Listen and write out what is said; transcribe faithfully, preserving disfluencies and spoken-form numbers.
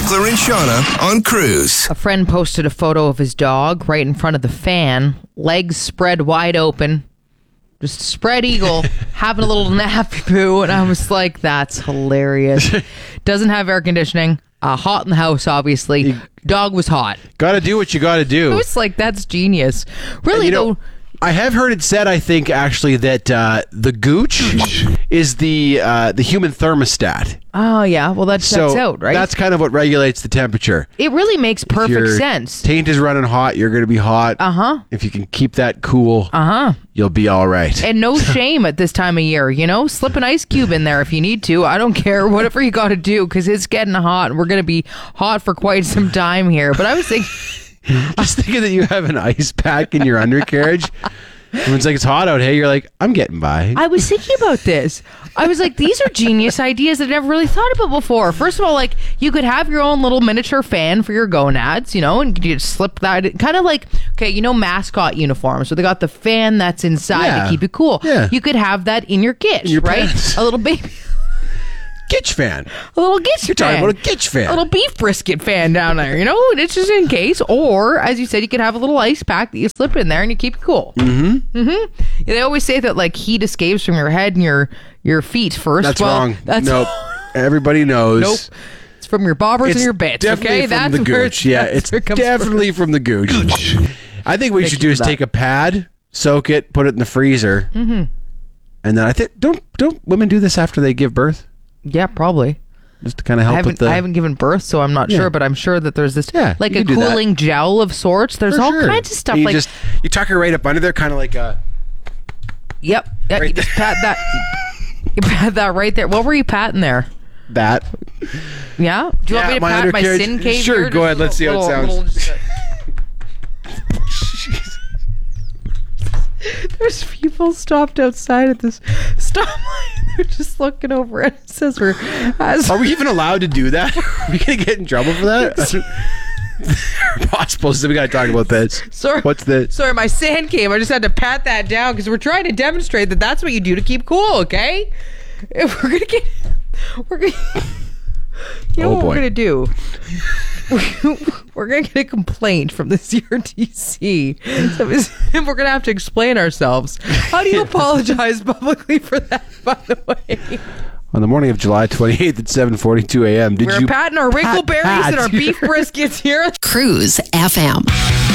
Eckler and Shauna on Cruise. A friend posted a photo of his dog right in front of the fan, legs spread wide open, just spread eagle, having a little nappy poo, and I was like, that's hilarious. Doesn't have air conditioning, uh, hot in the house, obviously. Dog was hot. Gotta do what you gotta do. I was like, that's genius. Really, you know, though. I have heard it said, I think, actually, that uh, the gooch is the uh, the human thermostat. Oh, yeah. Well, that checks so out, right? That's kind of what regulates the temperature. It really makes perfect If your sense. Taint is running hot, you're going to be hot. Uh-huh. If you can keep that cool, uh-huh. you'll be all right. And no shame at this time of year, you know? Slip an ice cube in there if you need to. I don't care. Whatever you got to do, because it's getting hot, and we're going to be hot for quite some time here. But I was thinking... Just thinking that you have an ice pack in your undercarriage... When it's like, it's hot out, hey, you're like, I'm getting by. I was thinking about this. I was like, these are genius ideas that I've never really thought about before. First of all, like, you could have your own little miniature fan for your gonads, you know, and you just slip that, kind of like, okay, you know, mascot uniforms. So they got the fan that's inside Yeah. to keep it cool. Yeah. You could have that in your gitch, your right? pants. A little baby. Gitch fan. A little gitch You're fan. talking about a gitch fan. A little beef brisket fan down there, you know? It's just in case. Or, as you said, you could have a little ice pack that you slip in there and you keep it cool. Mm-hmm. Mm-hmm. They always say that, like, heat escapes from your head and your, your feet first. That's well, wrong. That's nope. Everybody knows. Nope. It's from your bobbers It's and your bits, definitely okay? from That's the where gooch. Yeah, that's it's where it comes definitely from the gooch. I think what you Thank should you do for is that. take a pad, soak it, put it in the freezer, Mm-hmm. and then I think don't don't women do this after they give birth? Yeah, probably. Just to kind of I help haven't, with the. I haven't given birth, so I'm not Yeah. sure, but I'm sure that there's this, Yeah, like you a can do that. cooling gel of sorts. There's For all sure. kinds of stuff. And you like, just you tuck her right up under there, kind of like a. yep, yep Right you just pat that. You pat that right there. What were you patting there? That. Yeah? Do you Yeah, want me to my pat my undercarriage- sin cave? Sure, here? go Just ahead, a let's see how it little- sounds. little- There's people stopped outside at this stoplight. They're just looking over it. It says we're. As Are we even allowed to do that? Are we gonna get in trouble for that? Possible. So we gotta talk about this. Sorry, What's this? Sorry, my sand came. I just had to pat that down because we're trying to demonstrate that that's what you do to keep cool. Okay, if we're gonna get, we're gonna. You know Oh, what boy. we're gonna do? We're gonna get a complaint from the C R T C. So it's- we're gonna have to explain ourselves. How do you apologize publicly for that? By the way, On the morning of July twenty-eighth at seven forty-two a.m. Did we're you patting our wrinkleberries pat and our beef briskets here. Cruise F M.